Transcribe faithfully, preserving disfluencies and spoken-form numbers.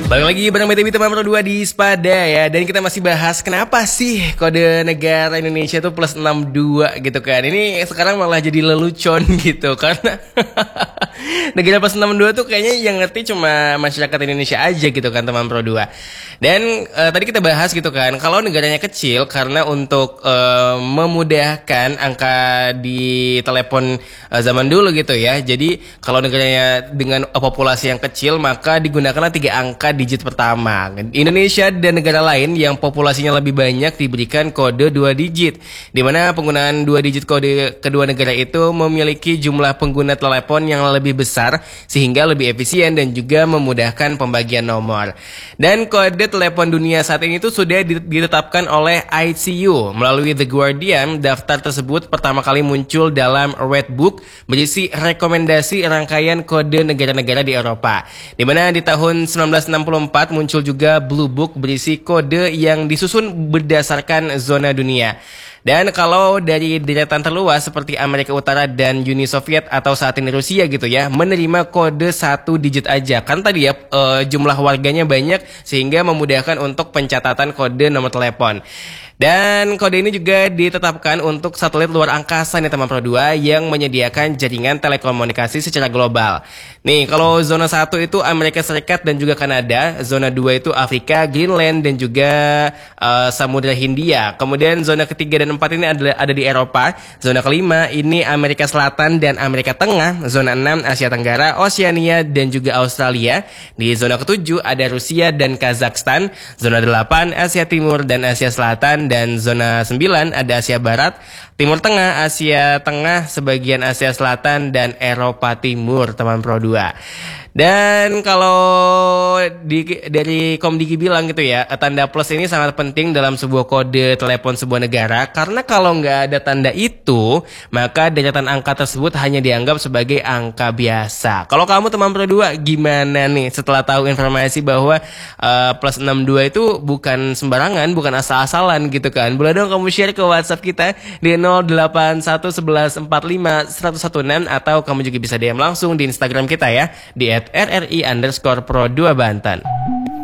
Balik lagi bareng B T V teman Pro dua di Spada ya. Dan kita masih bahas kenapa sih kode negara Indonesia tuh plus enam dua gitu kan. Ini sekarang malah jadi lelucon gitu. Karena negara plus enam dua tuh kayaknya yang ngerti cuma masyarakat Indonesia aja gitu kan teman Pro dua. Dan uh, tadi kita bahas gitu kan, kalau negaranya kecil karena untuk uh, memudahkan angka di telepon uh, zaman dulu gitu ya. Jadi kalau negaranya dengan uh, populasi yang kecil maka digunakanlah tiga angka digit pertama. Indonesia dan negara lain yang populasinya lebih banyak diberikan kode dua digit, di mana penggunaan dua digit kode kedua negara itu memiliki jumlah pengguna telepon yang lebih besar sehingga lebih efisien dan juga memudahkan pembagian nomor. Dan kode telepon dunia saat ini itu sudah ditetapkan oleh I C U melalui The Guardian. Daftar tersebut pertama kali muncul dalam Red Book berisi rekomendasi rangkaian kode negara-negara di Eropa, di mana di tahun seribu sembilan ratus enam puluh empat muncul juga Blue Book berisi kode yang disusun berdasarkan zona dunia. Dan kalau dari deretan terluas seperti Amerika Utara dan Uni Soviet atau saat ini Rusia gitu ya, menerima kode satu digit aja. Kan tadi ya e, jumlah warganya banyak sehingga memudahkan untuk pencatatan kode nomor telepon. Dan kode ini juga ditetapkan untuk satelit luar angkasa nih teman Pro dua yang menyediakan jaringan telekomunikasi secara global. Nih kalau zona satu itu Amerika Serikat dan juga Kanada, zona dua itu Afrika, Greenland dan juga uh, Samudra Hindia. Kemudian zona ketiga dan empat ini ada, ada di Eropa, zona kelima ini Amerika Selatan dan Amerika Tengah, zona enam Asia Tenggara, Oseania dan juga Australia. Di zona ketujuh ada Rusia dan Kazakhstan, zona delapan Asia Timur dan Asia Selatan, dan zona sembilan ada Asia Barat, Timur Tengah, Asia Tengah, sebagian Asia Selatan dan Eropa Timur teman Pro dua. Dan kalau di, dari Komdigi bilang gitu ya, tanda plus ini sangat penting dalam sebuah kode telepon sebuah negara, karena kalau nggak ada tanda itu maka deretan angka tersebut hanya dianggap sebagai angka biasa. Kalau kamu teman Pro dua gimana nih setelah tahu informasi bahwa uh, plus enam dua itu bukan sembarangan, bukan asal-asalan gitu kan? Boleh dong kamu share ke WhatsApp kita di nol delapan satu satu satu empat lima satu satu enam, atau kamu juga bisa D M langsung di Instagram kita ya di at R R I underscore Pro dua Banten.